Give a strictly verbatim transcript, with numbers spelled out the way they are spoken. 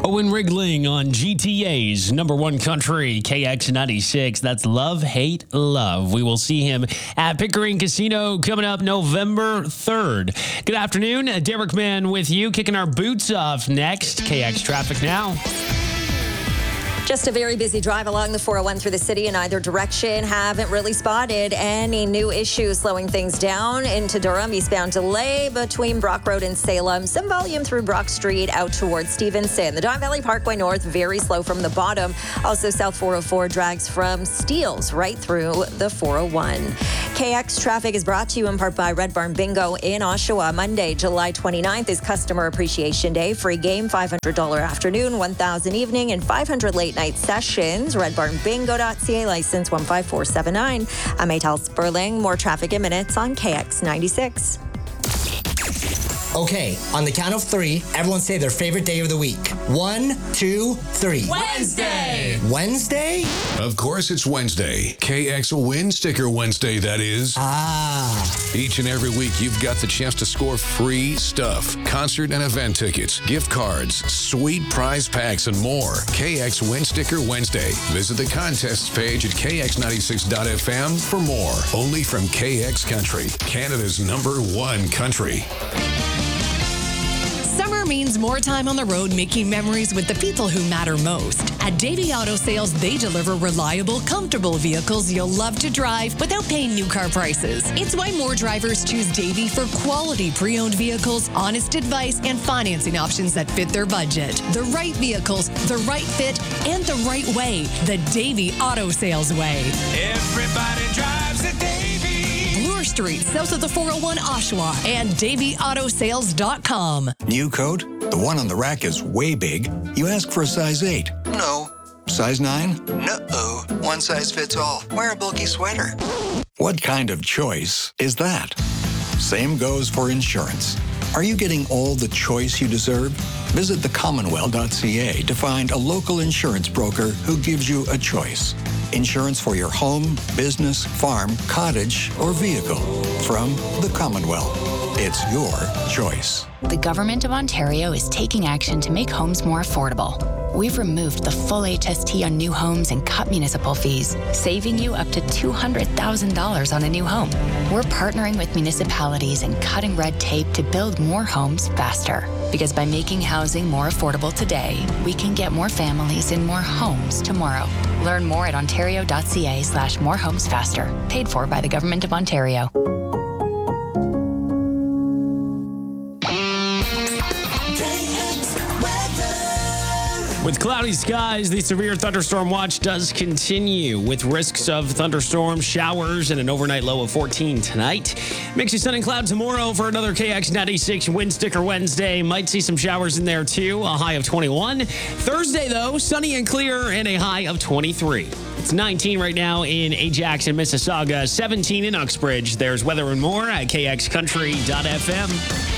Owen Rigling on G T A's number one country, K X ninety-six. That's Love, Hate, Love. We will see him at Pickering Casino coming up November third. Good afternoon. Derek Mann with you, kicking our boots off next. K X Traffic now. Just a very busy drive along the four oh one through the city in either direction. Haven't really spotted any new issues slowing things down. Into Durham, eastbound delay between Brock Road and Salem. Some volume through Brock Street out towards Stevenson. The Don Valley Parkway North, very slow from the bottom. Also, South four oh four drags from Steeles right through the four oh one. K X Traffic is brought to you in part by Red Barn Bingo in Oshawa. Monday, July twenty-ninth is Customer Appreciation Day. Free game, five hundred dollars afternoon, one thousand dollars evening, and five hundred dollars late night sessions. red barn bingo dot c a, license one five four seven nine. I'm Atal Sperling. More traffic in minutes on K X ninety-six. Okay, on the count of three, everyone say their favorite day of the week. One, two, three. Wednesday! Wednesday? Of course it's Wednesday. K X Win Sticker Wednesday, that is. Ah. Each and every week, you've got the chance to score free stuff. Concert and event tickets, gift cards, sweet prize packs, and more. K X Win Sticker Wednesday. Visit the contests page at k x ninety-six dot f m for more. Only from K X Country, Canada's number one country. Summer means more time on the road making memories with the people who matter most. At Davey Auto Sales, they deliver reliable, comfortable vehicles you'll love to drive without paying new car prices. It's why more drivers choose Davey for quality pre-owned vehicles, honest advice, and financing options that fit their budget. The right vehicles, the right fit, and the right way. The Davey Auto Sales way. Everybody drives a Davey. Bloor Street, south of the four oh one Oshawa, and davey auto sales dot com. New coat? The one on the rack is way big. You ask for a size eight. No. Size nine? No. One size fits all. Wear a bulky sweater. What kind of choice is that? Same goes for insurance. Are you getting all the choice you deserve? Visit the commonwealth dot c a to find a local insurance broker who gives you a choice. Insurance for your home, business, farm, cottage, or vehicle from the Commonwealth. It's your choice. The Government of Ontario is taking action to make homes more affordable. We've removed the full H S T on new homes and cut municipal fees, saving you up to two hundred thousand dollars on a new home. We're partnering with municipalities and cutting red tape to build more homes faster. Because by making housing more affordable today, we can get more families in more homes tomorrow. Learn more at ontario dot c a slash more homes faster. Paid for by the Government of Ontario. With cloudy skies, the severe thunderstorm watch does continue with risks of thunderstorms, showers, and an overnight low of fourteen tonight. Mixy sun and cloud tomorrow for another K X ninety-six Wind Sticker Wednesday. Might see some showers in there too, a high of twenty-one. Thursday, though, sunny and clear and a high of twenty-three. It's nineteen right now in Ajax and Mississauga, seventeen in Uxbridge. There's weather and more at k x country dot f m.